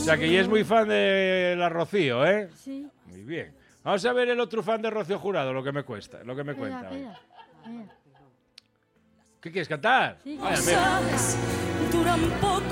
O sea, que ella es muy fan de la Rocío, ¿eh? Sí. Muy bien. Vamos a ver el otro fan de Rocío Jurado, lo que me cuesta, lo que me cuenta. Mira. ¿Qué quieres cantar? Sí. Vaya, mira. Duran poco